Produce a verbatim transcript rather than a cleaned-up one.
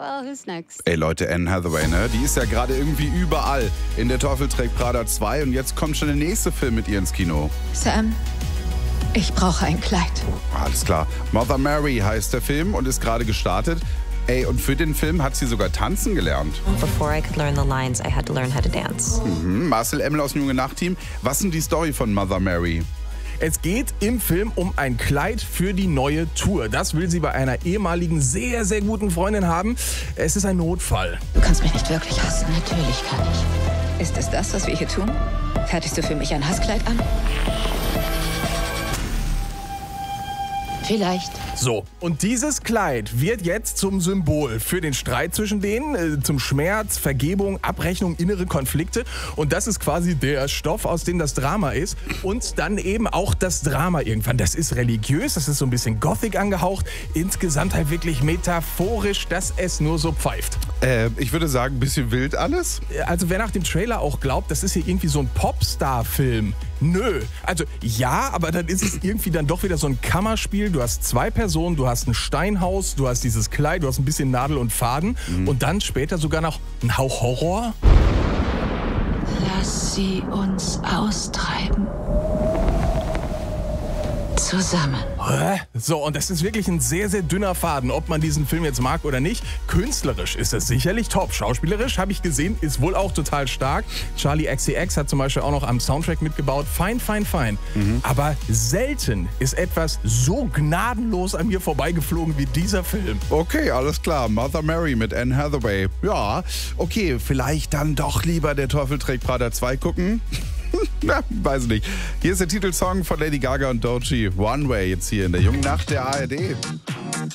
well, who's next? Ey Leute, Anne Hathaway, ne? Die ist ja gerade irgendwie überall. In Der Teufel trägt Prada zwei und jetzt kommt schon der nächste Film mit ihr ins Kino. Sam, ich brauche ein Kleid. Alles klar. Mother Mary heißt der Film und ist gerade gestartet. Ey, und für den Film hat sie sogar tanzen gelernt. Before I could learn the lines, I had to learn how to dance. Mhm. Marcel Emmel aus dem Junge Nacht-Team. Was ist denn die Story von Mother Mary? Es geht im Film um ein Kleid für die neue Tour. Das will sie bei einer ehemaligen, sehr, sehr guten Freundin haben. Es ist ein Notfall. Du kannst mich nicht wirklich hassen. Natürlich kann ich. Ist es das, was wir hier tun? Fertigst du für mich ein Hasskleid an? Vielleicht. So, und dieses Kleid wird jetzt zum Symbol für den Streit zwischen denen, äh, zum Schmerz, Vergebung, Abrechnung, innere Konflikte. Und das ist quasi der Stoff, aus dem das Drama ist. Und dann eben auch das Drama irgendwann. Das ist religiös, das ist so ein bisschen Gothic angehaucht. Insgesamt halt wirklich metaphorisch, dass es nur so pfeift. Äh, ich würde sagen, ein bisschen wild alles. Also wer nach dem Trailer auch glaubt, das ist hier irgendwie so ein Popstar-Film. Nö. Also ja, aber dann ist es irgendwie dann doch wieder so ein Kammerspiel. Du hast zwei Personen, du hast ein Steinhaus, du hast dieses Kleid, du hast ein bisschen Nadel und Faden mhm. und dann später sogar noch ein Hauch Horror. Lass sie uns austreiben. Zusammen. So, und das ist wirklich ein sehr, sehr dünner Faden, ob man diesen Film jetzt mag oder nicht. Künstlerisch ist es sicherlich top. Schauspielerisch, habe ich gesehen, ist wohl auch total stark. Charlie X C X hat zum Beispiel auch noch am Soundtrack mitgebaut. Fein, fein, fein. Mhm. Aber selten ist etwas so gnadenlos an mir vorbeigeflogen wie dieser Film. Okay, alles klar. Mother Mary mit Anne Hathaway. Ja, okay, vielleicht dann doch lieber Der Teufel trägt Prada zwei gucken. Na, weiß nicht. Hier ist der Titelsong von Lady Gaga und Doechii, One Way, jetzt hier in der Jungen Nacht der A R D.